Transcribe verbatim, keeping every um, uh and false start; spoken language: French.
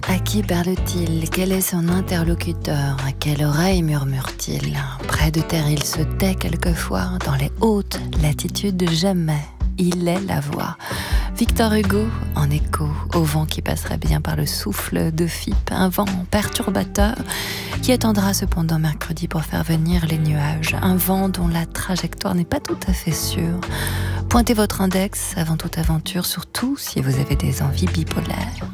À qui parle-t-il? Quel est son interlocuteur? À quelle oreille murmure-t-il? Près de terre, il se tait quelquefois. Dans les hautes latitudes, jamais. Il est la voix. Victor Hugo, en écho au vent qui passerait bien par le souffle de Fippe, un vent perturbateur qui attendra cependant mercredi pour faire venir les nuages, un vent dont la trajectoire n'est pas tout à fait sûre. Pointez votre index avant toute aventure, surtout si vous avez des envies bipolaires.